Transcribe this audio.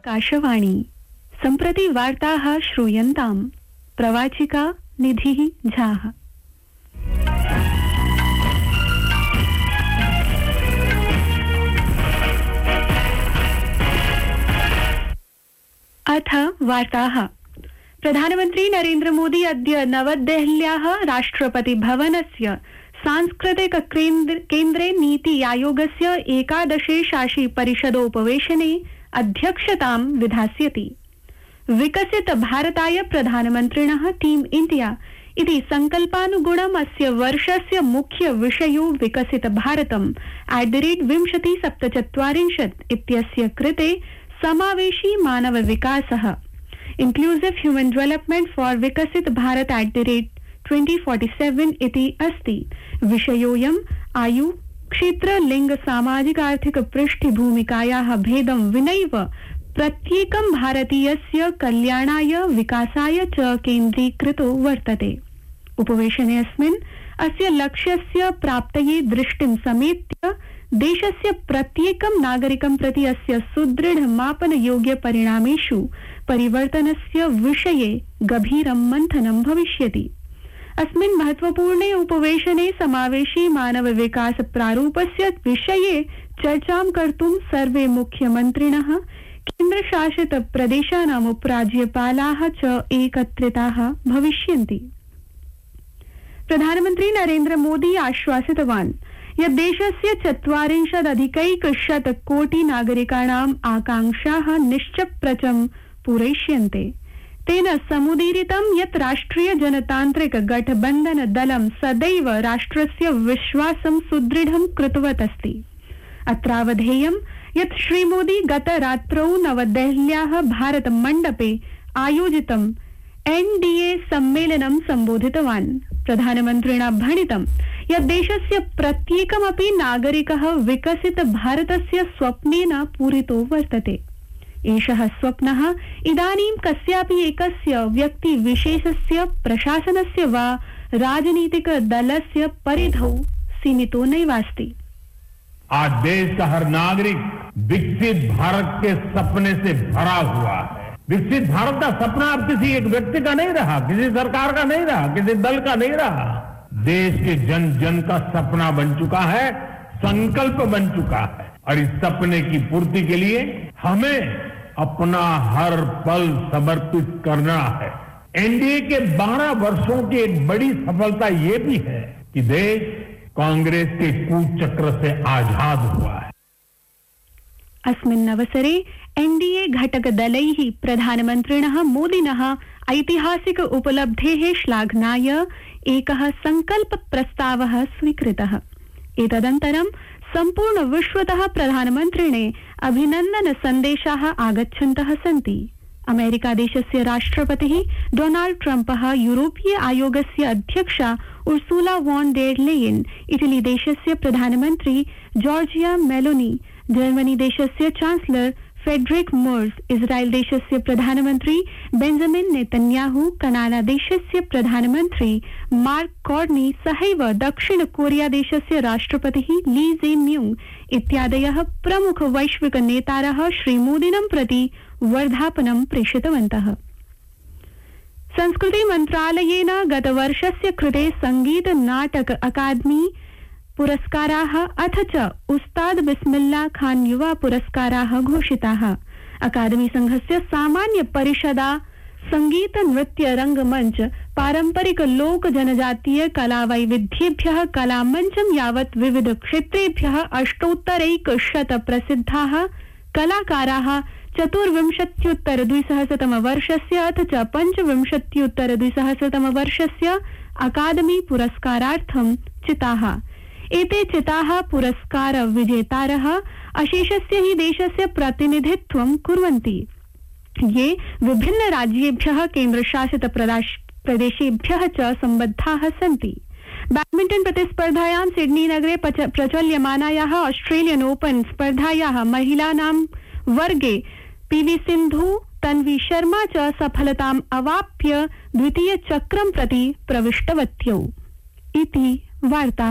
आकाशवाणी सम्प्रति वार्ताः श्रूयन्ताम् प्रवाचिका निधिः झाः। अथ वार्ताः। प्रधानमन्त्री नरेन्द्र मोदी अद्य नवदेहल्याः राष्ट्रपति भवनस्य सांस्कृतिक केन्द्रे नीति आयोगस्य 11 शासी परिषदोपवेशने अध्यक्षतां विधास्यति। विकसित भारताय प्रधानमन्त्रिणः टीम इंडिया इति संकल्पानुगुणम् अस्य वर्षस्य मुख्य विषयो विकसित भारतम् @2047 इत्यस्य कृते समावेशी मानव विकासः इन्क्लूसिव ह्यूमन डेवलपमेंट फॉर विकसित भारत @2047 इति अस्ति। विषयोऽयम् आयु क्षेत्र लिंग सामाजिक आर्थिक पृष्ठभूमिकायाः भेदं विनैव प्रत्येकं भारतीयस्य कल्याणाय विकासाय च केन्द्रीकृतो वर्तते। उपवेशने अस्मिन् अस्य लक्ष्यस्य प्राप्तये दृष्टिं समेत्य देशस्य प्रत्येकं नागरिकं प्रति अस्य सुदृढ मापन योग्य परिणामेषु परिवर्तनस्य विषये गभीरं मन्थनं भविष्यति। अस्मिन् महत्वपूर्णे उपवेशने समावेशी मानव विकास प्रारूपस्य विषये चर्चां कर्तुं सर्वे मुख्यमन्त्रिणः केन्द्रशासित प्रदेशानाम् उपराज्यपालाः च एकत्रिताः भविष्यन्ति। प्रधानमन्त्री नरेन्द्र मोदी आश्वासितवान् यत् देशस्य 40+ कोटि नागरिकाणाम् आकांक्षाः निश्चप्रचं पूरयिष्यन्ते। तेन समुदीरितं यत् राष्ट्रिय जनतान्त्रिक गठबन्धन दलं सदैव राष्ट्रस्य विश्वासं सुदृढं कृतवत् अस्ति। अत्रावधेयं यत् श्रीमोदी गतरात्रौ नवदेहल्याः भारत मण्डपे आयोजितं एनडीए सम्मेलनं सम्बोधितवान्। प्रधानमन्त्रिणा भणितं यत् देशस्य प्रत्येकमपि नागरिकः विकसित भारतस्य स्वप्नेन पूरितो वर्तते। एषः स्वप्नः इदानीं कस्यापि एकस्य व्यक्तिविशेषस्य प्रशासनस्य वा राजनीतिक दलस्य परिधौ सीमितो नैवास्ति। आज देश का हर नागरिक विकसित भारत के सपने से भरा हुआ है। विकसित भारत का सपना अब किसी एक व्यक्ति का नहीं रहा, किसी सरकार का नहीं रहा, किसी दल का नहीं रहा। देश के जन जन का सपना बन चुका है, संकल्प बन चुका है और इस सपने की पूर्ति के लिए हमें अपना हर पल समर्पित करना है। एनडीए के 12 वर्षों की एक बड़ी सफलता ये भी है कि देश कांग्रेस के कूचक्र से आजाद हुआ है। अस्मिन् अवसरे एनडीए घटक दलैः प्रधानमन्त्रिणः मोदिनः ऐतिहासिक उपलब्धेः श्लाघनाय एकः संकल्प प्रस्तावः स्वीकृतः। एतदनन्तरं सम्पूर्ण विश्वतः प्रधानमन्त्रिणे अभिनन्दन सन्देशाः आगच्छन्तः सन्ति। अमेरिका देशस्य राष्ट्रपतिः डोनाल्ड ट्रम्पः, यूरोपीय आयोगस्य अध्यक्षा Ursula von der Leyen, Italy देशस्य प्रधानमन्त्री जॉर्जिया मेलोनी, जर्मनी देशस्य चांसलर फेडरिक मोर्स, इस्राएल देशस्य प्रधानमन्त्री बेंजामिन नेतन्याहू, कनाडा देशस्य प्रधानमन्त्री मार्क कार्नी सहैव दक्षिण कोरिया देशस्य राष्ट्रपतिः ली जे-म्यूंग इत्यादयः प्रमुख वैश्विक नेतारः श्रीमोदिनं प्रति वर्धापनं प्रेषितवन्तः। संस्कृति मन्त्रालयेन गतवर्षस्य कृते संगीत नाटक अकादमी पुरस्काराः अथ च उस्ताद बिस्मिल्ला खान युवा पुरस्काराः घोषिताः। अकादमी संघस्य सामान्य परिषदा संगीत नृत्य रंगमंच पारंपरिक लोक जनजातीय कला वैविध्येभ्यः कलामंचं यावत् विविध क्षेत्रेभ्यः 8,100 प्रसिद्धाः कलाकाराः 24-2000 वर्षस्य अथ च 25-2000 वर्षस्य अकादमी पुरस्कारार्थं चिताः। एते चिताः पुरस्कार विजेतारः अशेषस्य हि देशस्य प्रतिनिधित्वं कुर्वन्ति, ये विभिन्न राज्येभ्यः केन्द्रशासित प्रदेशेभ्यः च सम्बद्धाः सन्ति। बैडमिंटन प्रतिस्पर्धायां सिडनी नगरे प्रचल्यमानायाः ऑस्ट्रेलियन ओपन स्पर्धायाः महिलानां वर्गे पीवी सिन्धु, तन्वी शर्मा च सफलताम् अवाप्य द्वितीय चक्रं प्रति प्रविष्टवत्यौ। इति वार्ता।